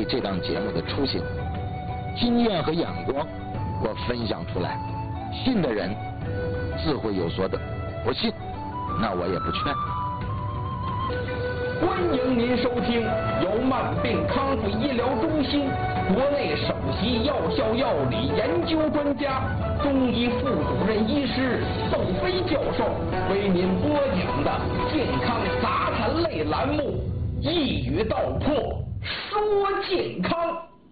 这档节目的初心，经验和眼光我分享出来，信的人自会有所得，不信那我也不劝。 欢迎您收听由慢病康复医疗中心国内首席药效药理研究专家、中医副主任医师窦飞教授为您播讲的健康杂谈类栏目《一语道破说健康》。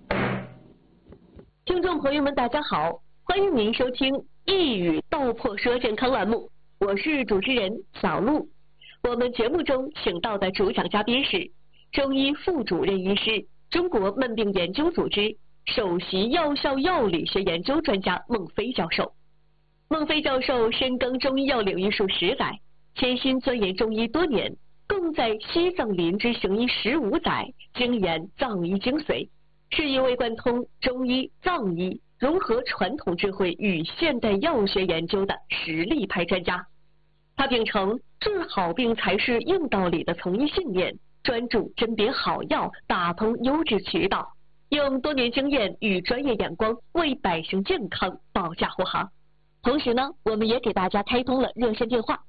听众朋友们，大家好，欢迎您收听《一语道破说健康》栏目，我是主持人小璐。我们节目中请到的主讲嘉宾是中医副主任医师、中国慢病研究组织首席药效药理学研究专家孟飞教授。孟飞教授深耕中医药领域数10载，潜心钻研中医多年，共在西藏林芝行医15载，精研藏医精髓，是一位贯通中医、藏医，融合传统智慧与现代药学研究的实力派专家。他秉承治好病才是硬道理的从医信念，专注甄别好药，打通优质渠道，用多年经验与专业眼光为百姓健康保驾护航。同时呢，我们也给大家开通了热线电话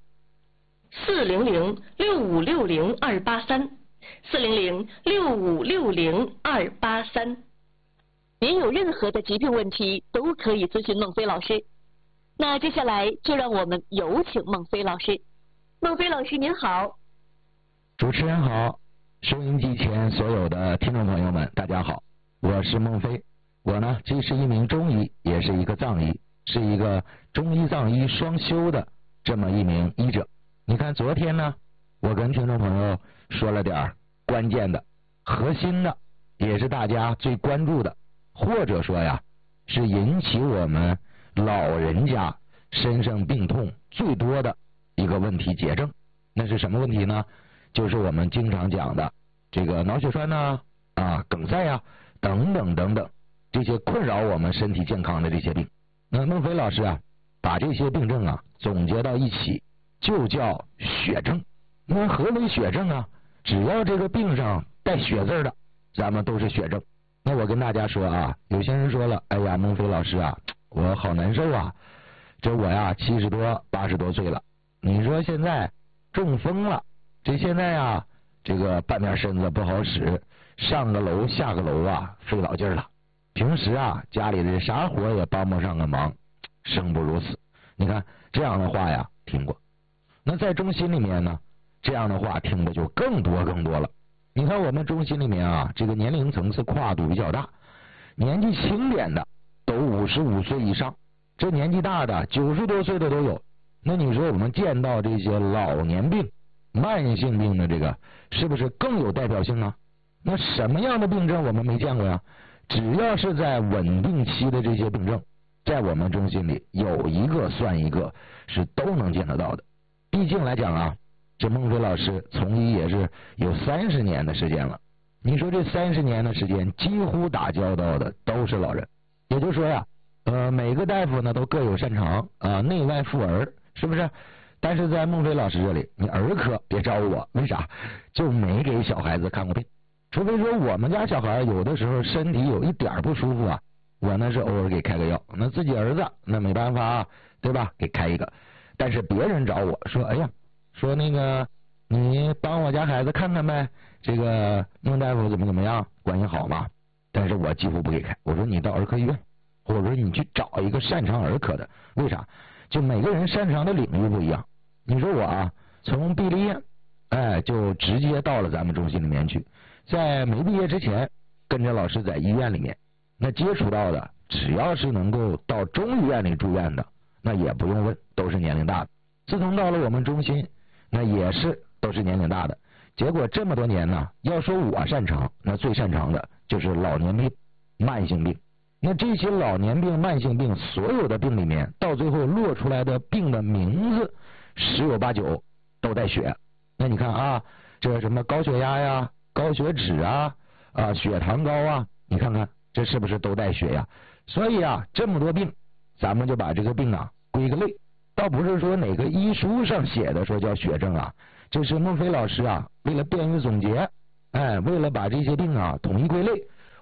400-6560-283，400-6560-283。您有任何的疾病问题都可以咨询孟飞老师。那接下来就让我们有请孟飞老师。孟飞老师您好。 主持人好，收音机前所有的听众朋友们大家好，我是孟飞。我呢既是一名中医，也是一个藏医，是一个中医藏医双修的这么一名医者。你看昨天呢，我跟听众朋友说了点关键的、核心的，也是大家最关注的，或者说呀是引起我们老人家身上病痛最多的一个问题解症。那是什么问题呢？就是我们经常讲的这个脑血栓呐、梗塞呀等等等等，这些困扰我们身体健康的这些病。那孟飞老师啊，把这些病症啊总结到一起，就叫血症。那何为血症啊？只要这个病上带血字的，咱们都是血症。那我跟大家说啊，有些人说了，哎呀，孟飞老师啊，我好难受啊，这我呀70多80多岁了，你说现在中风了，这现在啊这个半边身子不好使，上个楼下个楼啊费老劲了，平时啊家里的啥活也帮不上个忙，生不如死。你看这样的话呀听过。那在中心里面呢，这样的话听的就更多了。你看我们中心里面啊，这个年龄层次跨度比较大，年纪轻点的都55岁以上，这年纪大的90多岁的都有。那你说我们见到这些老年病、慢性病的这个，是不是更有代表性啊？那什么样的病症我们没见过呀？只要是在稳定期的这些病症，在我们中心里有一个算一个，是都能见得到的。毕竟来讲啊，这孟飞老师从医也是有30年的时间了。你说这30年的时间，几乎打交道的都是老人。也就是说呀，每个大夫呢都各有擅长啊，内外妇儿，是不是？但是在孟飞老师这里，你儿科别找我，为啥？就没给小孩子看过病。除非说我们家小孩有的时候身体有一点不舒服啊，我呢是偶尔给开个药。那自己儿子那没办法啊，对吧？给开一个。但是别人找我说，哎呀，说那个你帮我家孩子看看呗，这个孟大夫怎么样，关系好吗？但是我几乎不给开，我说你到儿科医院，或者说你去找一个擅长儿科的。为啥？就每个人擅长的领域不一样。你说我啊，从毕了业，就直接到了咱们中心里面去。在没毕业之前，跟着老师在医院里面，那接触到的，只要是能够到中医院里住院的，那也不用问，都是年龄大的。自从到了我们中心，那也是都是年龄大的。结果这么多年呢，要说我擅长，那最擅长的就是老年病、慢性病。那这些老年病、慢性病，所有的病里面，到最后落出来的病的名字，10有8、9都带血。那你看啊，这什么高血压呀、高血脂啊、血糖高啊，你看看这是不是都带血呀？所以啊，这么多病，咱们就把这个病啊归个类，倒不是说哪个医书上写的说叫血症啊，这是孟飞老师啊为了便于总结，为了把这些病啊统一归类，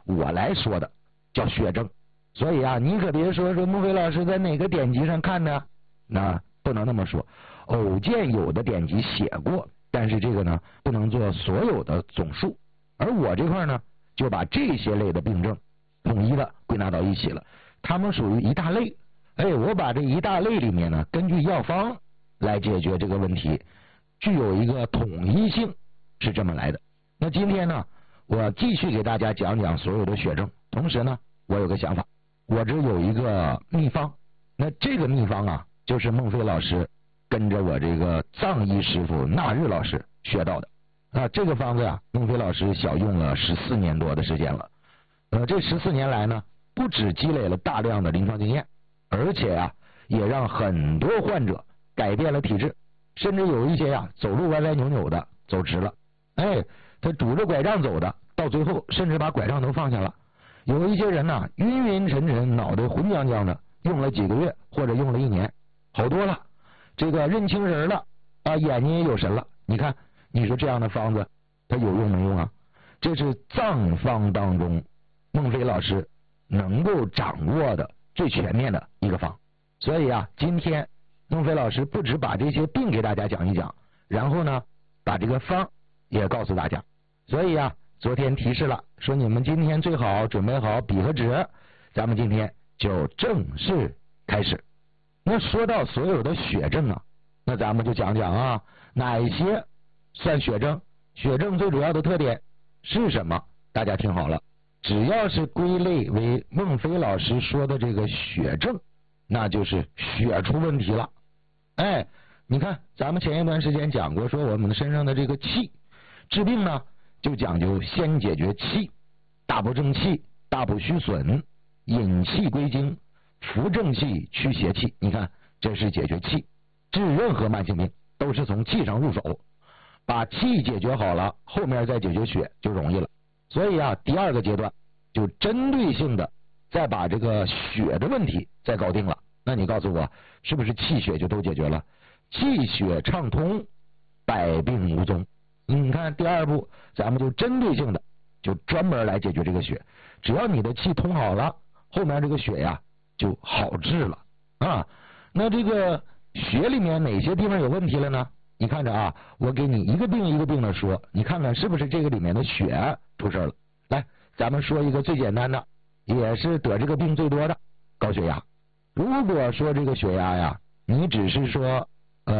我来说的，叫血症。所以啊，你可别说孟非老师在哪个典籍上看的，那不能那么说。偶见有的典籍写过，但是这个呢不能做所有的总数。而我这块呢，就把这些类的病症统一的归纳到一起了，它们属于一大类。我把这一大类里面呢，根据药方来解决这个问题，具有一个统一性，是这么来的。那今天呢，我继续给大家讲讲所有的血症，同时呢，我有个想法，我这有一个秘方。那这个秘方啊，就是孟非老师跟着我这个藏医师傅纳日老师学到的啊。这个方子啊，孟非老师小用了14年多的时间了。这14年来呢，不只积累了大量的临床经验，而且啊，也让很多患者改变了体质，甚至有一些呀，走路歪歪扭扭的走直了。他拄着拐杖走的，到最后甚至把拐杖都放下了。有一些人呢，晕晕沉沉，脑袋浑浆浆的，用了几个月或者用了1年，好多了。这个认清人了啊，眼睛也有神了。你看，你说这样的方子它有用没用啊？这是藏方当中孟非老师能够掌握的最全面的一个方。所以啊，今天孟非老师不只把这些病给大家讲一讲，然后呢，把这个方也告诉大家。所以啊，昨天提示了，说你们今天最好准备好笔和纸，咱们今天就正式开始。那说到所有的血症啊，那咱们就讲讲啊，哪一些算血症？血症最主要的特点是什么？大家听好了，只要是归类为孟非老师说的这个血症，那就是血出问题了。你看咱们前一段时间讲过，说我们身上的这个气治病呢，就讲究先解决气，大补正气，大补虚损，引气归经，扶正气，驱邪气。你看，这是解决气。治任何慢性病都是从气上入手，把气解决好了，后面再解决血就容易了。所以啊，第二个阶段就针对性的再把这个血的问题再搞定了。那你告诉我，是不是气血就都解决了？气血畅通，百病无踪。你看第二步，咱们就针对性的就专门来解决这个血。只要你的气通好了，后面这个血呀就好治了啊。那这个血里面哪些地方有问题了呢？你看着啊，我给你一个病一个病的说，你看看是不是这个里面的血出事了。来，咱们说一个最简单的，也是得这个病最多的，高血压。如果说这个血压呀，你只是说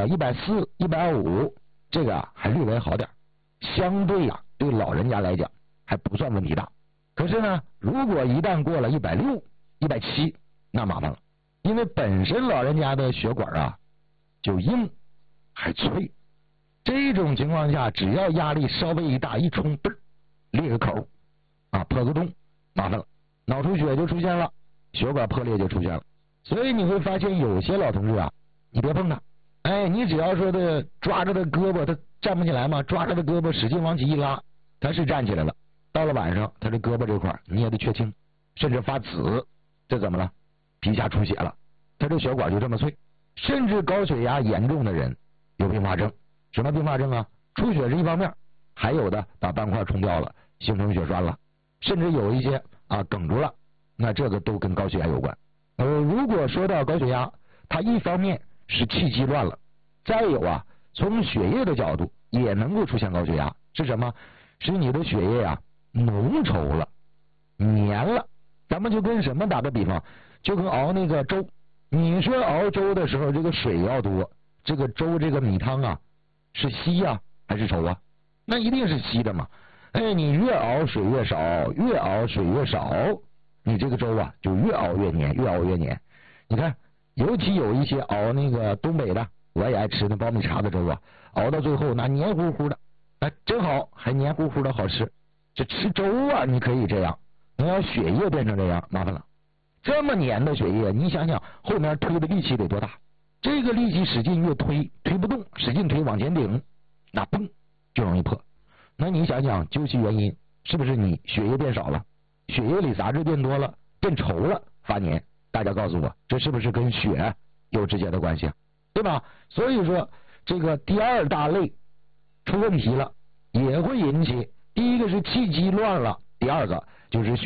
140、150，这个啊还略微好点，相对呀对老人家来讲还不算问题大。可是呢，如果一旦过了160、170，那麻烦了，因为本身老人家的血管啊就硬还脆，这种情况下，只要压力稍微一大，一冲，嘣，裂个口啊，破个洞，麻烦了，脑出血就出现了，血管破裂就出现了。所以你会发现有些老同志啊，你别碰他，你只要说的抓着他胳膊，他站不起来嘛，抓着他胳膊使劲往起一拉，他是站起来了。到了晚上，他这胳膊这块你也得确清，甚至发紫，这怎么了？皮下出血了，他这血管就这么脆。甚至高血压严重的人有并发症，什么并发症啊？出血是一方面，还有的把斑块冲掉了，形成血栓了，甚至有一些啊梗住了，那这个都跟高血压有关。如果说到高血压，它一方面是气机乱了，再有啊，从血液的角度也能够出现高血压，是什么？是你的血液啊浓稠了，黏了。咱们就跟什么打个比方，就跟熬那个粥，你说熬粥的时候这个水要多，这个粥这个米汤啊是稀啊还是稠啊？那一定是稀的嘛。你越熬水越少，越熬水越少，你这个粥啊就越熬越黏，越熬越黏。你看，尤其有一些熬那个东北的，我也爱吃那苞米碴子粥啊，熬到最后那黏糊糊的，真好，还黏糊糊的好吃。这吃粥啊，你可以这样，你要血液变成这样，麻烦了。这么黏的血液，你想想后面推的力气得多大？这个力气使劲越推，推不动，使劲推往前顶，那嘣就容易破。那你想想究其原因，是不是你血液变少了，血液里杂质变多了，变稠了，发黏？大家告诉我，这是不是跟血有直接的关系啊？对吧？所以说这个第二大类出问题了，也会引起，第一个是气机乱了，第二个就是